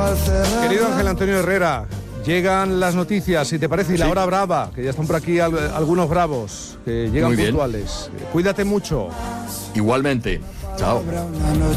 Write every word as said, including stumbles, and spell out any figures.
Querido Ángel Antonio Herrera, llegan las noticias, si te parece, y la Sí. hora brava, que ya están por aquí al- algunos bravos, que llegan Muy bien. puntuales. Cuídate mucho. Igualmente. Chao.